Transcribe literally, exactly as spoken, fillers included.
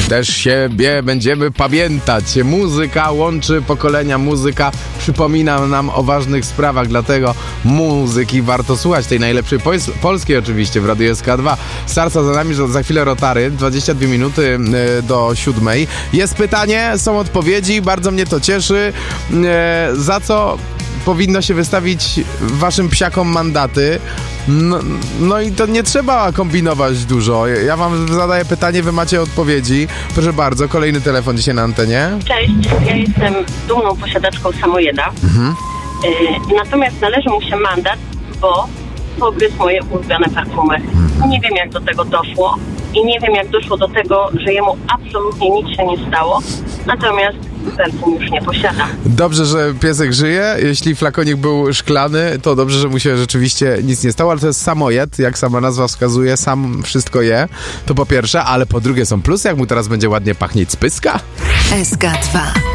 też siebie będziemy pamiętać. Muzyka łączy pokolenia, muzyka przypomina nam o ważnych sprawach, dlatego muzyki warto słuchać, tej najlepszej pol- polskiej oczywiście w Radiu S K dwa. Starca za nami, że za chwilę Rotary, dwadzieścia dwie minuty do siódmej. Jest pytanie, są odpowiedzi, bardzo mnie to cieszy. Za co powinno się wystawić waszym psiakom mandaty? No, no i to nie trzeba kombinować dużo. Ja wam zadaję pytanie, wy macie odpowiedzi. Proszę bardzo, kolejny telefon dzisiaj na antenie. Cześć, ja jestem dumną posiadaczką samojeda. Mhm. Y, natomiast należy mu się mandat, bo pogryzł moje ulubione perfumy. Mhm. Nie wiem, jak do tego doszło i nie wiem, jak doszło do tego, że jemu absolutnie nic się nie stało. Natomiast perfum już nie posiada. Dobrze, że piesek żyje. Jeśli flakonik był szklany, to dobrze, że mu się rzeczywiście nic nie stało, ale to jest samojed, jak sama nazwa wskazuje, sam wszystko je. To po pierwsze, ale po drugie są plusy, jak mu teraz będzie ładnie pachnieć z pyska. S K dwa.